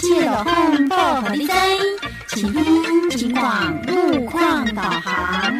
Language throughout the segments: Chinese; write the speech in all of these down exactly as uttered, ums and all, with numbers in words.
切路况报给你知，请听警广路况导航。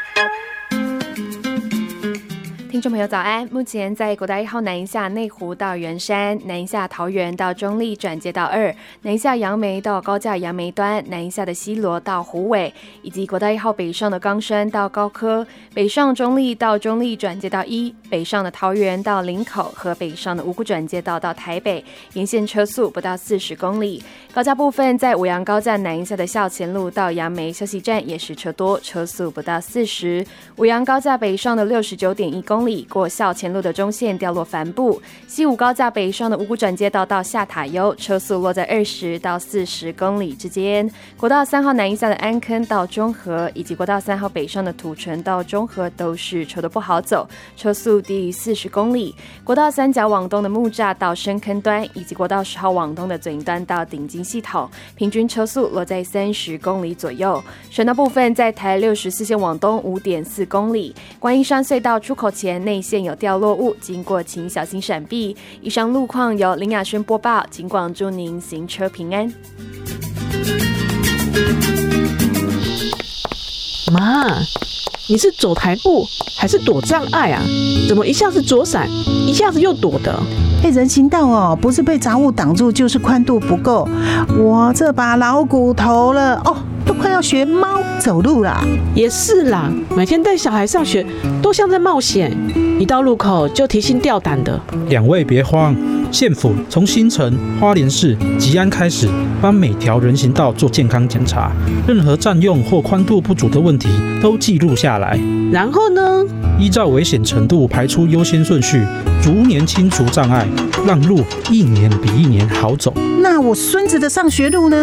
听众朋友早安，目前在国道一号南一下内湖到圆山，南一下桃园到中立转接到二，南一下杨梅到高架杨梅端，南一下的西螺到虎尾，以及国道一号北上的冈山到高科，北上中立到中立转接到一，北上的桃园到林口和北上的五股转接道到台北，沿线车速不到四十公里。高架部分在五杨高架南一下的校前路到杨梅休息站也是车多，车速不到四十。五杨高架北上的六十九点一公里。过校前路的中线掉落帆布，西武高架北上的五股转接道到下塔悠，车速落在二十到四十公里之间。国道三号南一下的安坑到中和，以及国道三号北上的土城到中和都是车的不好走，车速低于四十公里。国道三角往东的木栅到深坑端，以及国道十号往东的嘴营端到顶金系统，平均车速落在三十公里左右。省道部分在台六十四线往东五点四公里，观音山隧道出口前内线有掉落物，经过请小心闪避。以上路况由林雅轩播报，警广祝您行车平安。 妈，你是走台步还是躲障碍啊？怎么一下子左闪，一下子又躲的？ 哎，人行道哦，不是被杂物挡住，就是宽度不够。我这把老骨头了哦，都快要学猫走路啦。 也是啦，每天带小孩上学都像在冒险，一到路口就提心吊胆的。 两位别慌，县府从新城、花莲市、吉安开始，帮每条人行道做健康检查，任何占用或宽度不足的问题都记录下来。 然后呢？ 依照危险程度排出优先顺序，逐年清除障碍，让路一年比一年好走。 那我孙子的上学路呢？